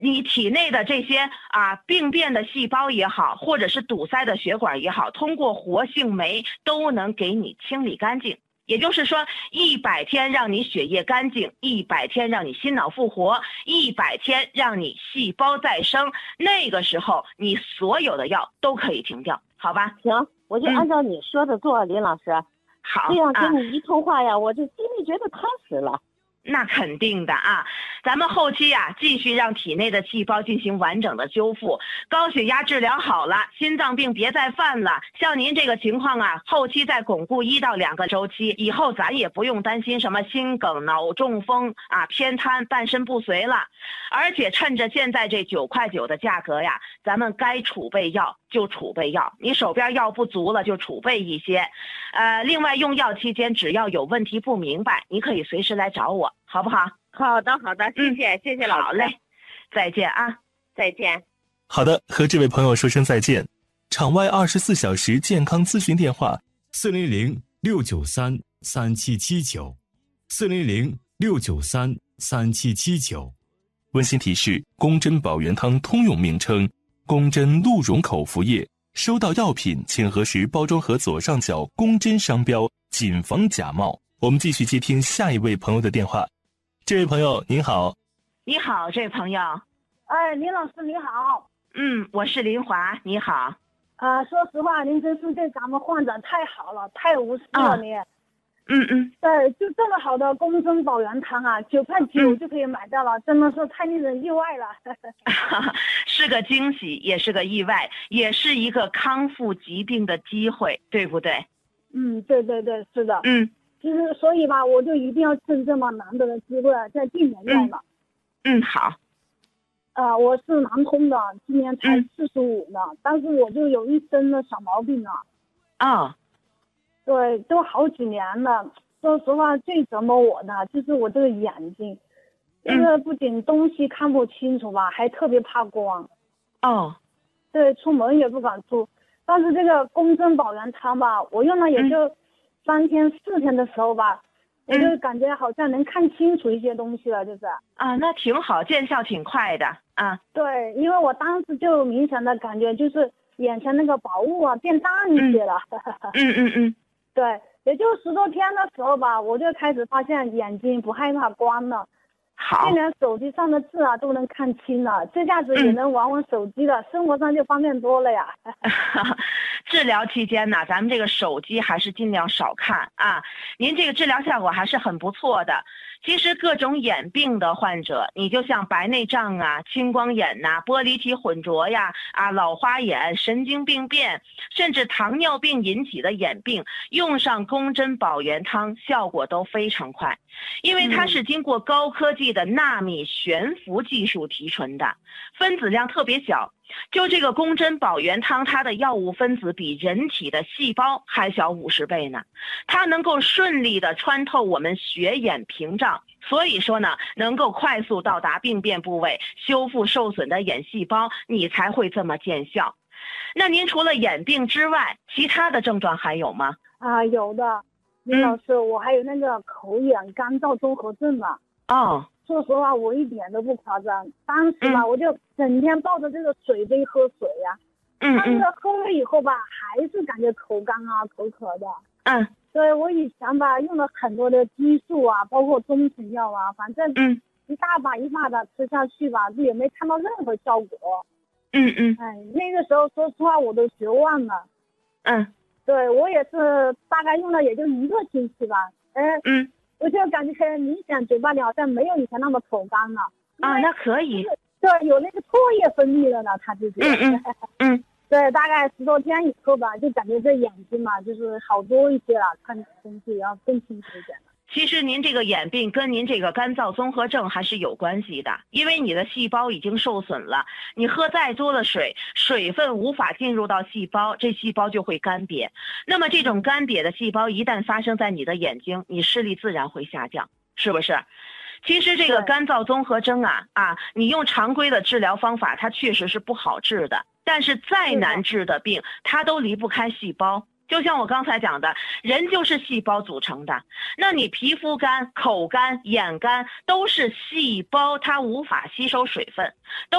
你体内的这些病变的细胞也好，或者是堵塞的血管也好，通过活性酶都能给你清理干净。也就是说，100天让你血液干净，100天让你心脑复活，100天让你细胞再生，那个时候你所有的药都可以停掉，好吧？ 行，我就按照你说的做，林老师。 好， 这样跟你一通话呀，我就心里觉得踏实了。 那肯定的啊，咱们后期继续让体内的细胞进行完整的修复，高血压治疗好了，心脏病别再犯了，像您这个情况后期再巩固1到2个周期，以后咱也不用担心什么心梗、脑中风偏瘫、半身不遂了。而且趁着现在这9块9的价格咱们该储备药就储备药，你手边药不足了就储备一些。另外用药期间只要有问题不明白，你可以随时来找我，好不好？ 好的，谢谢，谢谢老师。 好嘞，再见啊， 再见。 好的，和这位朋友说声再见。场外24小时健康咨询电话：400-693-3779，400-693-3779。温馨提示：宫针保元汤通用名称，宫针鹿茸口服液。收到药品请核实包装盒左上角宫针商标，谨防假冒。我们继续接听下一位朋友的电话。这位朋友您好。 你好，这位朋友。 哎，林老师你好。 我是林华，你好。 说实话，您真是对咱们患者太好了，太无私了你。对，就这么好的宫针保元汤9块9就可以买到了，真的是太令人意外了。 是个惊喜，也是个意外，也是一个康复疾病的机会，对不对？ 对，是的。其实所以吧，我就一定要趁这么难得的机会再进点药了。 好。 我是南通的，今年才45呢，但是我就有一身的小毛病对，都好几年了。说实话，最折磨我的就是我这个眼睛，就是不仅东西看不清楚吧，还特别怕光。对，出门也不敢出。但是这个宫针保元汤吧，我用了也就3天4天的时候吧，我就感觉好像能看清楚一些东西了，就是那挺好，见效挺快的对，因为我当时就明显的感觉就是眼前那个薄雾变淡一些了。对，也就10多天的时候吧，我就开始发现眼睛不害怕光了。 好， 就连手机上的字都能看清了，这下子也能玩手机了，生活上就方便多了呀。 治疗期间呢，咱们这个手机还是尽量少看您这个治疗效果还是很不错的。其实各种眼病的患者，你就像白内障青光眼玻璃体混浊老花眼、神经病变，甚至糖尿病引起的眼病，用上宫针保元汤效果都非常快，因为它是经过高科技的纳米悬浮技术提纯的，分子量特别小。就这个宫针保元汤，它的药物分子比人体的细胞还小50倍呢，它能够顺利的穿透我们血眼屏障，所以说呢，能够快速到达病变部位，修复受损的眼细胞，你才会这么见效。那您除了眼病之外，其他的症状还有吗？ 有的，林老师，我还有那个口眼干燥综合症呢。说实话，我一点都不夸张。当时吧，我就整天抱着这个水杯喝水但是喝了以后吧，还是感觉口干口渴的。对，我以前吧用了很多的激素包括中成药反正一大把一把的吃下去吧，就也没看到任何效果。那个时候说实话我都绝望了。对，我也是大概用了也就1个星期吧。我就感觉明显嘴巴里好像没有以前那么口干了。 那可以。 对，有那个唾液分泌了呢，它就是。对，大概10多天以后吧，就感觉这眼睛嘛，就是好多一些了，看东西要更清楚一点了。 其实您这个眼病跟您这个干燥综合症还是有关系的，因为你的细胞已经受损了，你喝再多的水，水分无法进入到细胞，这细胞就会干瘪。那么这种干瘪的细胞一旦发生在你的眼睛，你视力自然会下降，是不是？其实这个干燥综合征你用常规的治疗方法，它确实是不好治的，但是再难治的病，它都离不开细胞。就像我刚才讲的，人就是细胞组成的，那你皮肤干、口干、眼干都是细胞它无法吸收水分，都